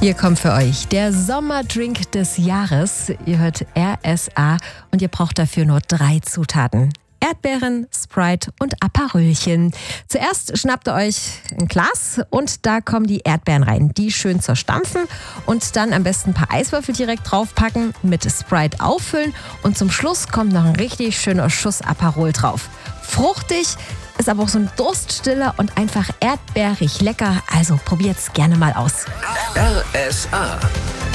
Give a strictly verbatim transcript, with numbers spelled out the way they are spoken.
Hier kommt für euch der Sommerdrink des Jahres. Ihr hört R S A und ihr braucht dafür nur drei Zutaten. Erdbeeren, Sprite und Aperölchen. Zuerst schnappt ihr euch ein Glas und da kommen die Erdbeeren rein. Die schön zerstampfen und dann am besten ein paar Eiswürfel direkt draufpacken, mit Sprite auffüllen und zum Schluss kommt noch ein richtig schöner Schuss Aperol drauf. Fruchtig, ist aber auch so ein Durststiller und einfach erdbeerig lecker. Also probiert's gerne mal aus. R S A